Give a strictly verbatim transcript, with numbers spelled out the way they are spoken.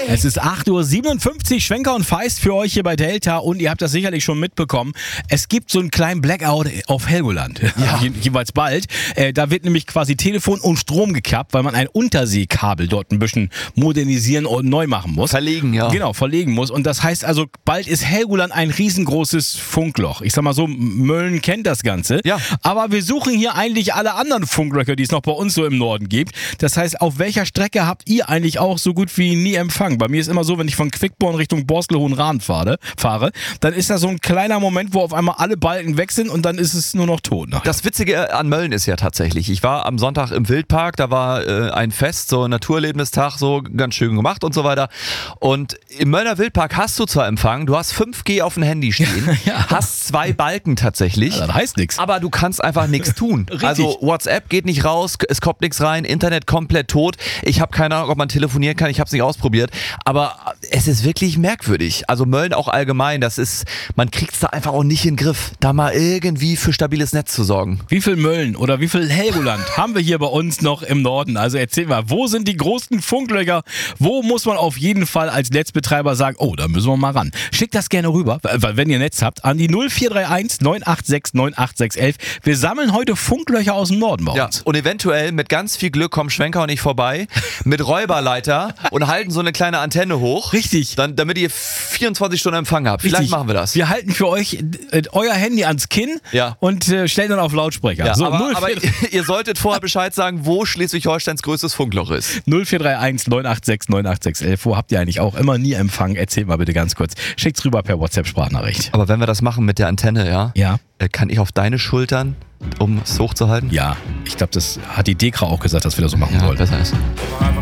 Es ist acht Uhr siebenundfünfzig, Schwenker und Feist für euch hier bei Delta und ihr habt das sicherlich schon mitbekommen. Es gibt so einen kleinen Blackout auf Helgoland, ja. Je, jeweils bald. Äh, da wird nämlich quasi Telefon und Strom gekappt, weil man ein Unterseekabel dort ein bisschen modernisieren und neu machen muss. Verlegen, ja. Genau, verlegen muss. Und das heißt also, bald ist Helgoland ein riesengroßes Funkloch. Ich sag mal so, Mölln kennt das Ganze. Ja. Aber wir suchen hier eigentlich alle anderen Funklöcher, die es noch bei uns so im Norden gibt. Das heißt, auf welcher Strecke habt ihr eigentlich auch so gut wie nie Empfang? Bei mir ist immer so, wenn ich von Quickborn Richtung Borstel-Hohenraden fahre, fahre, dann ist da so ein kleiner Moment, wo auf einmal alle Balken weg sind und dann ist es nur noch tot. Nachher. Das Witzige an Mölln ist ja tatsächlich, ich war am Sonntag im Wildpark, da war äh, ein Fest, so ein Naturerlebnistag, so ganz schön gemacht und so weiter. Und im Möllner Wildpark hast du zwar Empfang, du hast fünf G auf dem Handy stehen, Ja. hast zwei Balken tatsächlich, Ja, das heißt nichts. aber du kannst einfach nichts tun. Also WhatsApp geht nicht raus, es kommt nichts rein, Internet komplett tot. Ich habe keine Ahnung, ob man telefonieren kann, ich habe es nicht ausprobiert, aber es ist wirklich merkwürdig. Also Mölln auch allgemein, das ist, man kriegt es da einfach auch nicht in den Griff, da mal irgendwie für stabiles Netz zu sorgen. Wie viel Mölln oder wie viel Helgoland haben wir hier bei uns noch im Norden? Also erzähl mal, wo sind die großen Funklöcher? Wo muss man auf jeden Fall als Netzbetreiber sagen, oh, da müssen wir mal ran. Schickt das gerne rüber, weil wenn ihr Netz habt, an die null vier drei eins neun acht sechs neun acht sechs eins. Wir sammeln heute Funklöcher aus dem Norden bei Ja, uns. und eventuell mit ganz viel Glück kommen Schwenker und ich vorbei mit Räuberleiter und halten so eine kleine Antenne hoch. Richtig. Dann, damit ihr vierundzwanzig Stunden Empfang habt. Vielleicht Richtig. machen wir das. Wir halten für euch äh, euer Handy ans Kinn Ja. und äh, stellen dann auf Lautsprecher. Ja, so, aber, null aber vier ihr solltet vorher Bescheid sagen, wo Schleswig-Holsteins größtes Funkloch ist. null vier drei eins neun acht sechs neun acht sechs eins. Wo habt ihr eigentlich auch immer nie Empfang? Erzählt mal bitte ganz kurz. Schickt's rüber per WhatsApp-Sprachnachricht. Aber wenn wir das machen mit der Antenne, ja, Ja. äh, kann ich auf deine Schultern, um es hochzuhalten? Ja, ich glaube, das hat die Dekra auch gesagt, dass wir das so machen Ja, sollen. besser ist.